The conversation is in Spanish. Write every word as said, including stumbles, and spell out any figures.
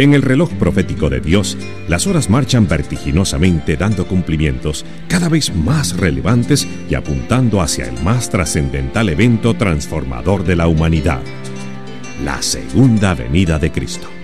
En el reloj profético de Dios, las horas marchan vertiginosamente dando cumplimientos cada vez más relevantes y apuntando hacia el más trascendental evento transformador de la humanidad, la segunda venida de Cristo.